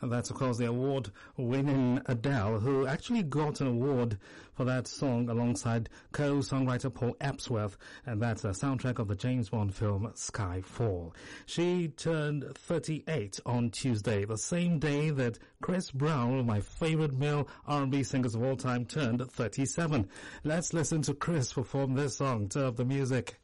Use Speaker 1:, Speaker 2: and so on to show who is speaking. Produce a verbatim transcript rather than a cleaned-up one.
Speaker 1: And that's, of course, the award-winning Adele, who actually got an award for that song alongside co-songwriter Paul Epworth, and that's the soundtrack of the James Bond film Skyfall. She turned thirty-eight on Tuesday, the same day that Chris Brown, one of my favorite male R and B singers of all time, turned thirty-seven. Let's listen to Chris perform this song. Turn up the music.